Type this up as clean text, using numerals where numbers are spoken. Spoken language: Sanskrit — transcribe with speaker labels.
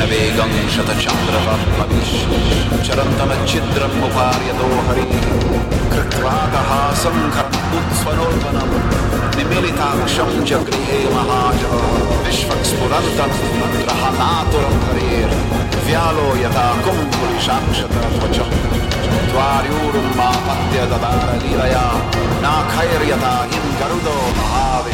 Speaker 1: वेगं शतचन्द्रवर्मविश् चरन्तमच्छिद्रमुपार्यतो हरिः कृत्वागहासं खरमुत्स्वनोर्वनं निमिलिताक्षं च गृहे महाजः विश्वक्स्फुरन्तं ग्रहणातुरं हरेर्व्यालो यथा कुम्भुलिशाक्षतध्वजम् द्वार्यूरुन्मापत्य ददार लीलया नाखैर्यथा हिं गरुडो महाविष्णुः